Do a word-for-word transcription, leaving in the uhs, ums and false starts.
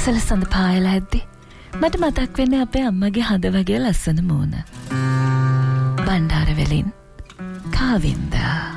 පාසල සඳ පායලා ඇද්දි මට මතක් වෙන්නේ අපේ අම්මගේ හද වගේ ලස්සන මූණ. බණ්ඩාරවැලින් කාවින්දා.